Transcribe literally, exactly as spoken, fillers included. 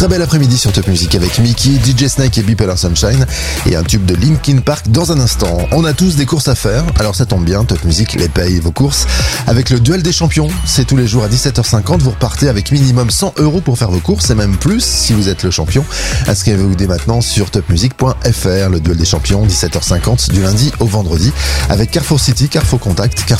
Très bel après-midi sur Top Music avec Mickey, D J Snake et Bipolar Sunshine et un tube de Linkin Park dans un instant. On a tous des courses à faire, alors ça tombe bien, Top Music les paye vos courses avec le duel des champions. C'est tous les jours à dix-sept heures cinquante, vous repartez avec minimum cent euros pour faire vos courses et même plus si vous êtes le champion. Inscrivez-vous dès maintenant sur top music point f r. Le duel des champions, dix-sept heures cinquante du lundi au vendredi avec Carrefour City, Carrefour Contact, Carrefour